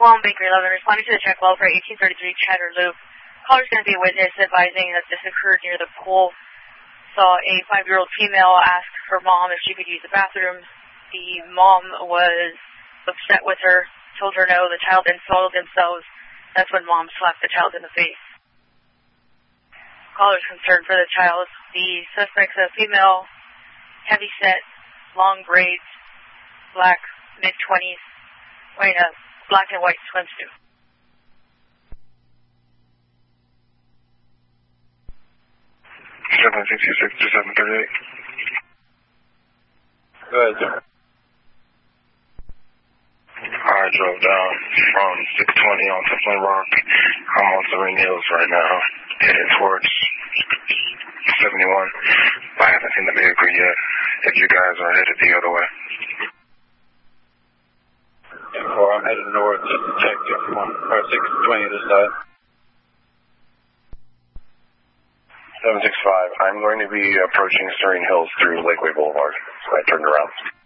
Long Bakery 11, responding to the check well for 1833 Cheddar Loop. Caller's going to be a witness advising that this occurred near the pool. Saw a 5-year-old female ask her mom if she could use the bathroom. The mom was upset with her, told her no. The child then swallowed themselves. That's when mom slapped the child in the face. Caller's concerned for the child. The suspect's a female, heavy-set, long braids, black, mid-20s, wearing a black and white swimsuit. Seven 66 to 738. Go ahead, sir. I drove down from 620 onto Flint Rock. I'm on Serene Hills right now, heading towards 71. I haven't seen the vehicle yet. If you guys are headed the other way. I'm headed north. Check 620 this side. 765. I'm going to be approaching Serene Hills through Lakeway Boulevard. So I turned around.